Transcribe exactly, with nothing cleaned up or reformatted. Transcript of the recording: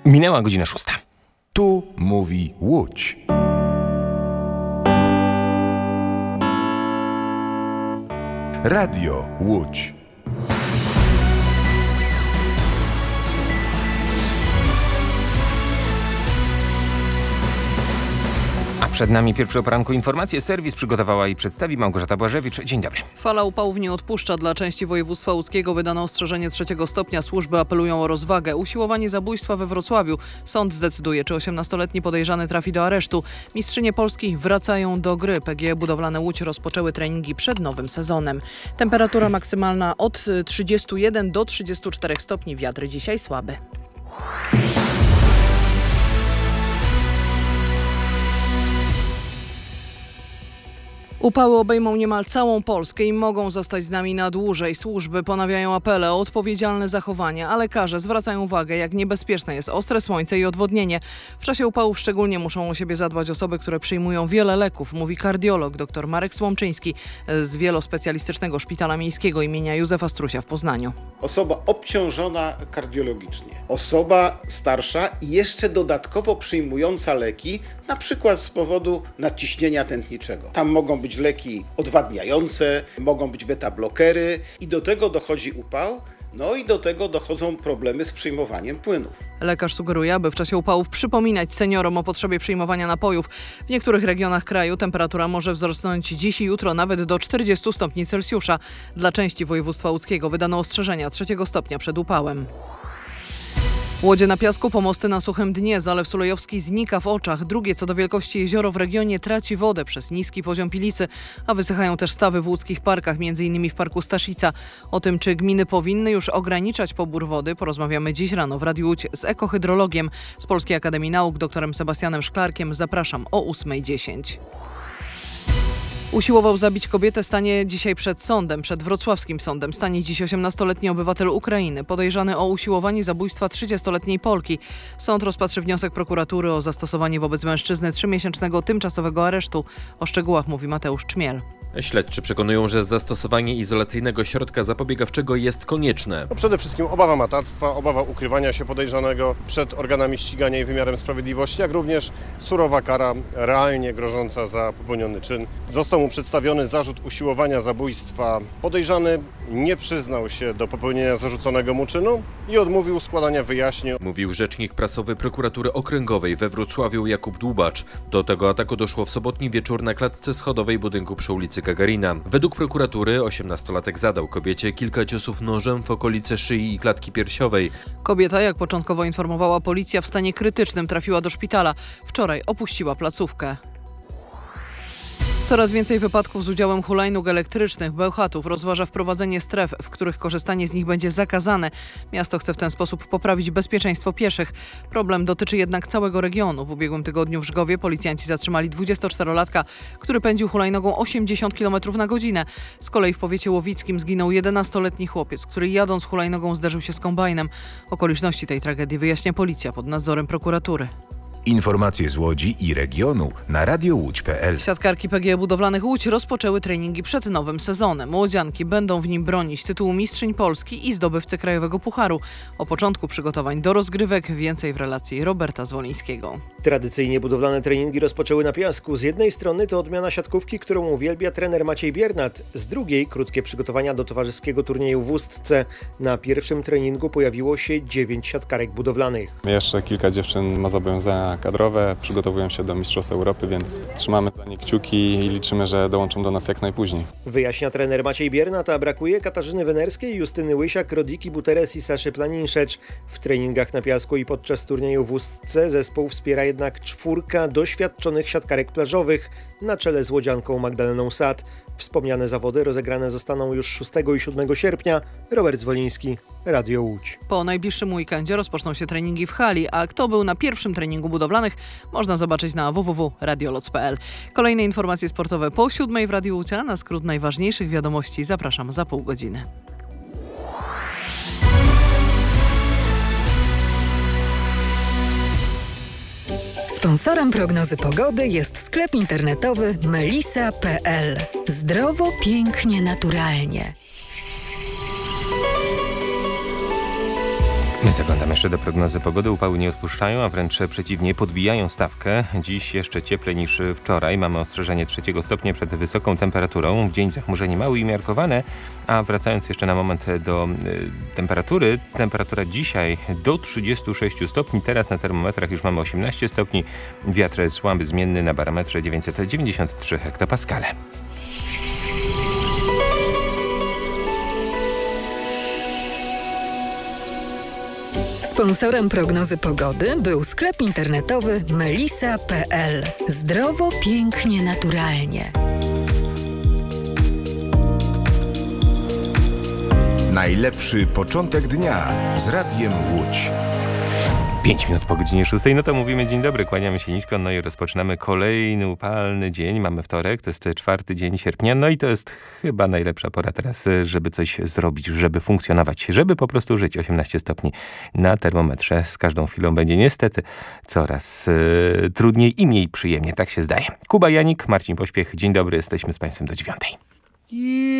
Minęła godzina szósta. Tu mówi Łódź. Radio Łódź. A przed nami pierwsze o poranku informacje. Serwis przygotowała i przedstawi Małgorzata Błażewicz. Dzień dobry. Fala upałów nie odpuszcza. Dla części województwa łódzkiego wydano ostrzeżenie trzeciego stopnia. Służby apelują o rozwagę. Usiłowanie zabójstwa we Wrocławiu. Sąd zdecyduje, czy osiemnastoletni podejrzany trafi do aresztu. Mistrzynie Polski wracają do gry. P G E Budowlane Łódź rozpoczęły treningi przed nowym sezonem. Temperatura maksymalna od trzydziestu jeden do trzydziestu czterech stopni. Wiatr dzisiaj słaby. Upały obejmą niemal całą Polskę i mogą zostać z nami na dłużej. Służby ponawiają apele o odpowiedzialne zachowania, a lekarze zwracają uwagę, jak niebezpieczne jest ostre słońce i odwodnienie. W czasie upałów szczególnie muszą o siebie zadbać osoby, które przyjmują wiele leków, mówi kardiolog dr Marek Słomczyński z Wielospecjalistycznego Szpitala Miejskiego imienia Józefa Strusia w Poznaniu. Osoba obciążona kardiologicznie, osoba starsza i jeszcze dodatkowo przyjmująca leki, na przykład z powodu nadciśnienia tętniczego. Tam mogą być leki odwadniające, mogą być beta-blokery i do tego dochodzi upał, no i do tego dochodzą problemy z przyjmowaniem płynów. Lekarz sugeruje, aby w czasie upałów przypominać seniorom o potrzebie przyjmowania napojów. W niektórych regionach kraju temperatura może wzrosnąć dziś i jutro nawet do czterdziestu stopni Celsjusza. Dla części województwa łódzkiego wydano ostrzeżenia trzeciego stopnia przed upałem. Łodzie na piasku, pomosty na suchym dnie. Zalew Sulejowski znika w oczach. Drugie co do wielkości jezioro w regionie traci wodę przez niski poziom Pilicy, a wysychają też stawy w łódzkich parkach, między innymi w parku Staszica. O tym, czy gminy powinny już ograniczać pobór wody, porozmawiamy dziś rano w Radiu Łódź z ekohydrologiem z Polskiej Akademii Nauk, doktorem Sebastianem Szklarkiem. Zapraszam o ósma dziesięć. Usiłował zabić kobietę, stanie dzisiaj przed sądem, przed wrocławskim sądem. Stanie dziś osiemnastoletni obywatel Ukrainy, podejrzany o usiłowanie zabójstwa trzydziestoletniej Polki. Sąd rozpatrzy wniosek prokuratury o zastosowanie wobec mężczyzny trzymiesięcznego tymczasowego aresztu. O szczegółach mówi Mateusz Czmiel. Śledczy przekonują, że zastosowanie izolacyjnego środka zapobiegawczego jest konieczne. No przede wszystkim obawa matactwa, obawa ukrywania się podejrzanego przed organami ścigania i wymiarem sprawiedliwości, jak również surowa kara realnie grożąca za popełniony czyn. Został mu przedstawiony zarzut usiłowania zabójstwa. Podejrzany nie przyznał się do popełnienia zarzuconego mu czynu i odmówił składania wyjaśnień. Mówił rzecznik prasowy Prokuratury Okręgowej we Wrocławiu Jakub Dłubacz. Do tego ataku doszło w sobotni wieczór na klatce schodowej budynku przy ulicy Gagarina. Według prokuratury osiemnastolatek zadał kobiecie kilka ciosów nożem w okolice szyi i klatki piersiowej. Kobieta, jak początkowo informowała policja, w stanie krytycznym trafiła do szpitala. Wczoraj opuściła placówkę. Coraz więcej wypadków z udziałem hulajnóg elektrycznych. Bełchatów rozważa wprowadzenie stref, w których korzystanie z nich będzie zakazane. Miasto chce w ten sposób poprawić bezpieczeństwo pieszych. Problem dotyczy jednak całego regionu. W ubiegłym tygodniu w Żgowie policjanci zatrzymali dwudziestoczterolatka, który pędził hulajnogą osiemdziesiąt kilometrów na godzinę. Z kolei w powiecie łowickim zginął jedenastoletni chłopiec, który jadąc hulajnogą zderzył się z kombajnem. Okoliczności tej tragedii wyjaśnia policja pod nadzorem prokuratury. Informacje z Łodzi i regionu na radio łódź kropka p l. Siatkarki P G E Budowlanych Łódź rozpoczęły treningi przed nowym sezonem. Łodzianki będą w nim bronić tytułu mistrzyń Polski i zdobywcy Krajowego Pucharu. O początku przygotowań do rozgrywek więcej w relacji Roberta Zwolińskiego. Tradycyjnie budowlane treningi rozpoczęły na piasku. Z jednej strony to odmiana siatkówki, którą uwielbia trener Maciej Biernat. Z drugiej krótkie przygotowania do towarzyskiego turnieju w Ustce. Na pierwszym treningu pojawiło się dziewięć siatkarek budowlanych. Jeszcze kilka dziewczyn ma zobowiązania kadrowe, przygotowują się do Mistrzostw Europy, więc trzymamy za nie kciuki i liczymy, że dołączą do nas jak najpóźniej. Wyjaśnia trener Maciej Biernat, a brakuje Katarzyny Wenerskiej, Justyny Łysiak, Rodiki Buteres i Saszy Planinszecz. W treningach na piasku i podczas turnieju w Ustce zespół wspiera jednak czwórka doświadczonych siatkarek plażowych na czele z łodzianką Magdaleną Sad. Wspomniane zawody rozegrane zostaną już szóstego i siódmego sierpnia. Robert Zwoliński, Radio Łódź. Po najbliższym weekendzie rozpoczną się treningi w hali, a kto był na pierwszym treningu budowlanych, można zobaczyć na w w w kropka radioloc kropka p l. Kolejne informacje sportowe po siódmej w Radiu Łódź, a na skrót najważniejszych wiadomości zapraszam za pół godziny. Sponsorem prognozy pogody jest sklep internetowy melisa kropka p l. Zdrowo, pięknie, naturalnie. My zaglądamy jeszcze do prognozy pogody. Upały nie odpuszczają, a wręcz przeciwnie, podbijają stawkę. Dziś jeszcze cieplej niż wczoraj. Mamy ostrzeżenie trzeciego stopnia przed wysoką temperaturą. W dzień zachmurzenie małe i umiarkowane. A wracając jeszcze na moment do y, temperatury. Temperatura dzisiaj do trzydziestu sześciu stopni. Teraz na termometrach już mamy osiemnaście stopni. Wiatr słaby, zmienny na barometrze dziewięćset dziewięćdziesiąt trzy hektopaskale. Sponsorem prognozy pogody był sklep internetowy melisa kropka pe el. Zdrowo, pięknie, naturalnie. Najlepszy początek dnia z Radiem Łódź. Pięć minut po godzinie szóstej, no to mówimy dzień dobry, kłaniamy się nisko, no i rozpoczynamy kolejny upalny dzień. Mamy wtorek, to jest czwarty dzień sierpnia, no i to jest chyba najlepsza pora teraz, żeby coś zrobić, żeby funkcjonować, żeby po prostu żyć. osiemnaście stopni na termometrze, z każdą chwilą będzie niestety coraz e, trudniej i mniej przyjemnie, tak się zdaje. Kuba Janik, Marcin Pośpiech, dzień dobry, jesteśmy z Państwem do dziewiątej.